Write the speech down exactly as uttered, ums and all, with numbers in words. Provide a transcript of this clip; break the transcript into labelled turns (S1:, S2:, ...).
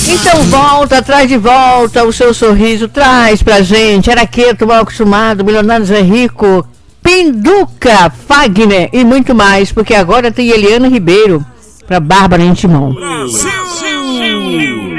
S1: Então volta, traz de volta o seu sorriso, traz pra gente Araqueto, Mal Acostumado, Milionários é Rico, Pinduca, Fagner e muito mais, porque agora tem Eliana Ribeiro pra Bárbara Intimão.
S2: Brasil!